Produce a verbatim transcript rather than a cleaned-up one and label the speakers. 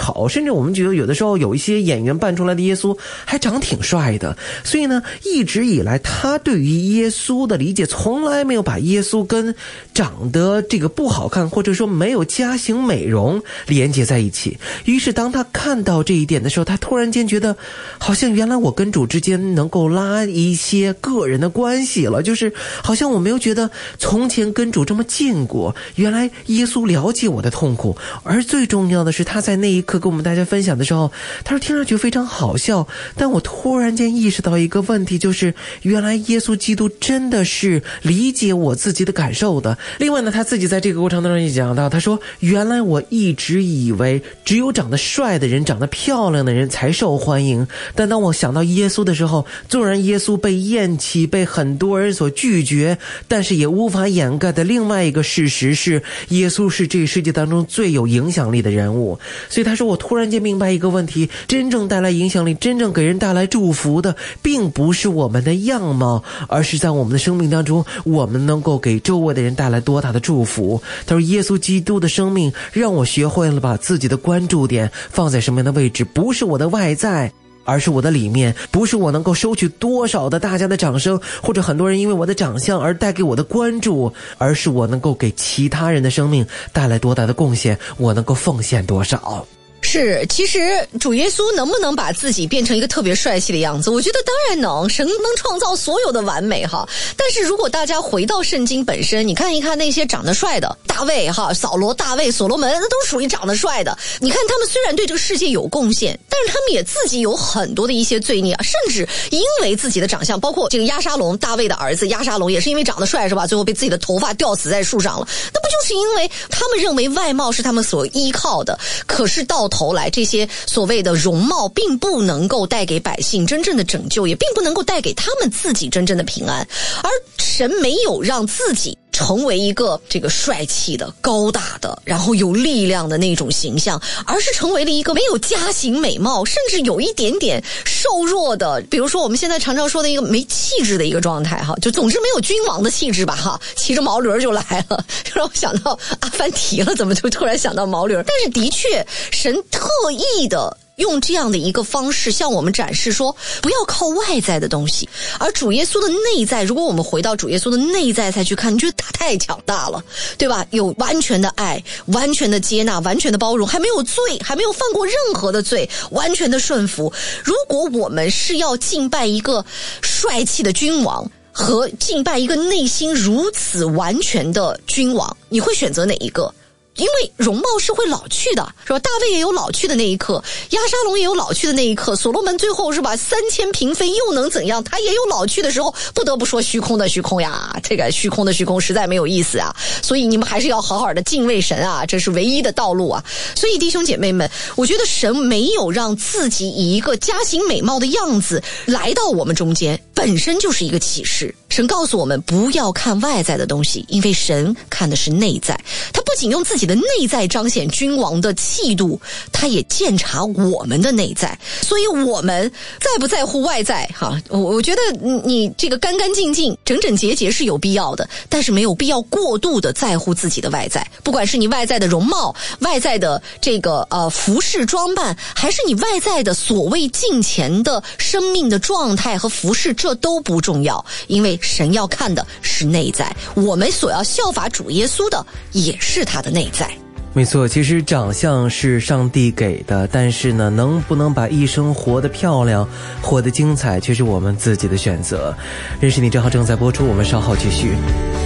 Speaker 1: 丑，甚至我们觉得有的时候有一些演员扮出来的耶稣还长挺帅的。所以呢，一直以来他对于耶稣的理解从来没有把耶稣跟长得这个不好看或者说没有加型美容连接在一起。于是当他看到这一点的时候，他突然间觉得好像原来我跟主之间能够拉一些个人的关系了，就是好像我没有觉得从前跟主这么近过，原来耶稣了解我的痛苦。而最重要的是，他在那一刻跟我们大家分享的时候，他说听上去非常好笑，但我突然间意识到一个问题，就是原来耶稣基督真的是理解我自己的感受的。另外呢，他自己在这个过程当中也讲到，他说原来我一直以为只有长得帅的人长得漂亮的人才受欢迎，但当我想到耶稣的时候，纵然耶稣被厌弃，被很多人所拒绝，但是也无法掩盖的另外一个事实是，耶稣是这个世界当中最有影响力的人物。所以他说我突然间明白一个问题，真正带来影响力，真正给人带来祝福的并不是我们的样貌，而是在我们的生命当中我们能够给周围的人带来多大的祝福。他说耶稣基督的生命让我学会了把自己的关注点放在什么样的位置，不是我的外在，而是我的里面，不是我能够收取多少的大家的掌声，或者很多人因为我的长相而带给我的关注，而是我能够给其他人的生命带来多大的贡献，我能够奉献多少。
Speaker 2: 是，其实主耶稣能不能把自己变成一个特别帅气的样子？我觉得当然能，神能创造所有的完美哈。但是如果大家回到圣经本身，你看一看那些长得帅的，大卫哈、扫罗、大卫、所罗门，那都属于长得帅的。你看他们虽然对这个世界有贡献，但是他们也自己有很多的一些罪孽啊，甚至因为自己的长相，包括这个押沙龙，大卫的儿子押沙龙也是因为长得帅是吧？最后被自己的头发吊死在树上了。那不就是因为他们认为外貌是他们所依靠的？可是到头来这些所谓的容貌并不能够带给百姓真正的拯救，也并不能够带给他们自己真正的平安。而神没有让自己成为一个这个帅气的、高大的，然后有力量的那种形象，而是成为了一个没有家型美貌，甚至有一点点瘦弱的，比如说我们现在常常说的一个没气质的一个状态哈，就总之没有君王的气质吧哈，骑着毛驴就来了，就让我想到阿凡提了，怎么就突然想到毛驴？但是的确，神特意的用这样的一个方式向我们展示说，不要靠外在的东西，而主耶稣的内在，如果我们回到主耶稣的内在再去看，你觉得他太强大了，对吧？有完全的爱，完全的接纳，完全的包容，还没有罪，还没有犯过任何的罪，完全的顺服。如果我们是要敬拜一个帅气的君王，和敬拜一个内心如此完全的君王，你会选择哪一个？因为容貌是会老去的，是吧？大卫也有老去的那一刻，押沙龙也有老去的那一刻，所罗门最后是吧，三千嫔妃又能怎样？他也有老去的时候。不得不说虚空的虚空呀，这个虚空的虚空实在没有意思啊。所以你们还是要好好的敬畏神啊，这是唯一的道路啊。所以弟兄姐妹们，我觉得神没有让自己以一个家型美貌的样子来到我们中间，本身就是一个启示。神告诉我们不要看外在的东西，因为神看的是内在。他不仅用自己的内在彰显君王的气度，他也鉴察我们的内在。所以我们在不在乎外在哈，我我觉得你这个干干净净整整洁洁是有必要的，但是没有必要过度的在乎自己的外在。不管是你外在的容貌，外在的这个呃服饰装扮，还是你外在的所谓敬虔的生命的状态和服饰，这都不重要，因为神要看的是内在。我们所要效法主耶稣的也是他的内在。
Speaker 1: 没错，其实长相是上帝给的，但是呢，能不能把一生活得漂亮，活得精彩，却是我们自己的选择。认识你正好正在播出，我们稍后继续。